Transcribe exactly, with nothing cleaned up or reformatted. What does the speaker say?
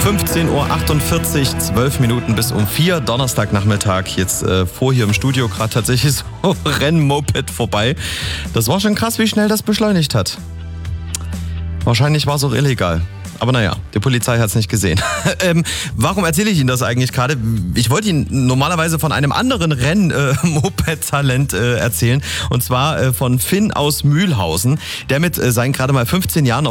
fünfzehn Uhr achtundvierzig, zwölf Minuten bis um vier, Donnerstagnachmittag. Jetzt äh, vor hier im Studio gerade tatsächlich so ein Rennmoped vorbei. Das war schon krass, wie schnell das beschleunigt hat. Wahrscheinlich war es auch illegal. Aber naja, die Polizei hat es nicht gesehen. ähm, warum erzähle ich Ihnen das eigentlich gerade? Ich wollte Ihnen normalerweise von einem anderen Renn-Moped-Talent äh, erzählen. Und zwar äh, von Finn aus Mühlhausen, der mit äh, seinen gerade mal fünfzehn Jahren